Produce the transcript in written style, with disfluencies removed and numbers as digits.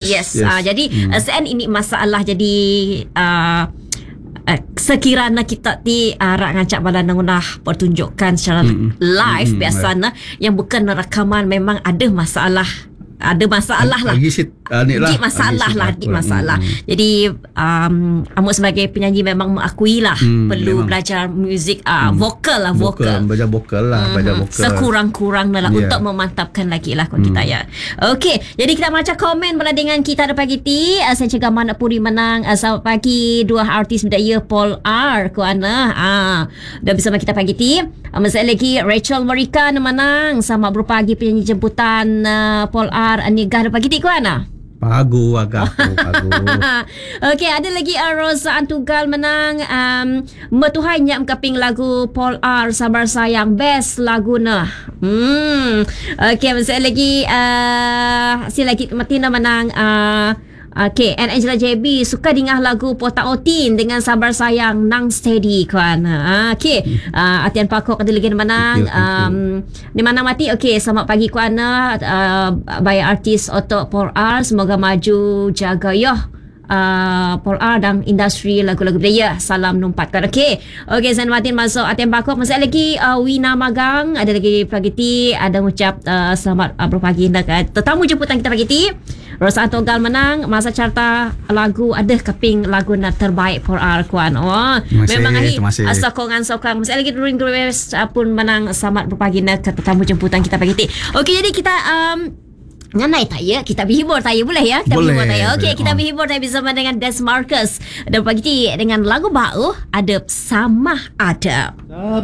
Yes. Jadi sen ini masalah jadi sekiranya kita rak ngacak bala ngunah pertunjukan secara live biasanya yang bukan rakaman memang ada masalah lah. Di masalah. Jadi Amuk sebagai penyanyi memang mengakui lah perlu belajar muzik vokal. Belajar vokal. Sekurang-kurangnya lah untuk memantapkan lagi lah kita ya. Okey, jadi kita baca komen pada dengan kita ada pagi ti. Saya cakap mana puri menang. Selamat pagi dua artis budaya Paul R ku ana. Dah bersama kita pagi ti. Masa lagi Rachel Marika menang sama berpagi penyanyi jemputan Paul R Anigah ada pagi ti ku ana. Pagu. Okey, ada lagi Rosa Antugal menang Metuhai nyam kaping lagu Paul R Sabar Sayang best laguna. Okey, masih lagi si lagi Martina menang okay, and Angela JB suka dengar lagu Pota Otin dengan Sabar Sayang Nang Steady kan. Okay, Atian Pakok ada lagi menang di mana mati. Okay, selamat pagi kuana bayar artis Otok Paul R, semoga maju jaga Paul R dan industri lagu-lagu budaya. Salam numpat kan. Okay, Zain Martin masuk Atian Pakok. Masih lagi Wina Magang, ada lagi Pragiti, ada mengucap selamat berpagi dekat tetamu jemputan kita pagi ti. Rosa Antogal menang masa carta lagu ada kaping lagu na terbaik Paul R kuan. Memang sokongan masih lagi During Grace pun menang selamat berpagi dekat tetamu jemputan kita pagi ti. Okey, jadi kita nganai taya, kita berhibur taya boleh ya? Kita berhibur taya. Okey, kita berhibur taya bersama dengan Des Marcus dan pagi dengan lagu baru Adab Sama Adab.